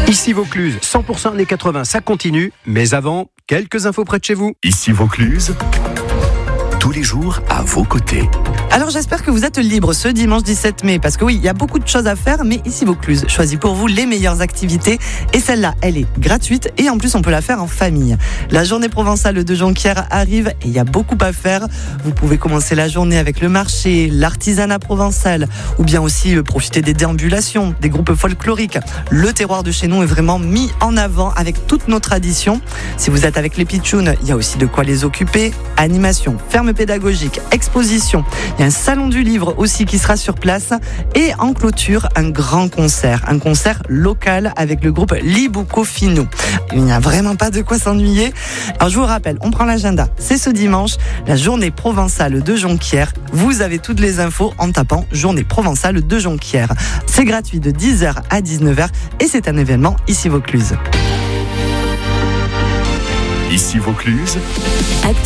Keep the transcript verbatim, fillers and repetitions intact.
Ici Vaucluse, cent pour cent années quatre-vingts, ça continue. Mais avant, quelques infos près de chez vous. Ici Vaucluse, tous les jours à vos côtés. Alors j'espère que vous êtes libre ce dimanche dix-sept mai, parce que oui, il y a beaucoup de choses à faire, mais ici Vaucluse choisit pour vous les meilleures activités, et celle-là, elle est gratuite, et en plus on peut la faire en famille. La journée provençale de Jonquière arrive, et il y a beaucoup à faire. Vous pouvez commencer la journée avec le marché, l'artisanat provençal, ou bien aussi profiter des déambulations, des groupes folkloriques. Le terroir de chez nous est vraiment mis en avant avec toutes nos traditions. Si vous êtes avec les pitchouns, il y a aussi de quoi les occuper. Animation, ferme pédagogique, exposition. Il y a un salon du livre aussi qui sera sur place. Et en clôture, un grand concert. Un concert local avec le groupe Libuco Fino. Il n'y a vraiment pas de quoi s'ennuyer. Alors je vous rappelle, on prend l'agenda. C'est ce dimanche, la journée provençale de Jonquière. Vous avez toutes les infos en tapant journée provençale de Jonquière. C'est gratuit de dix heures à dix-neuf heures et c'est un événement ici Vaucluse. Ici Vaucluse. Actu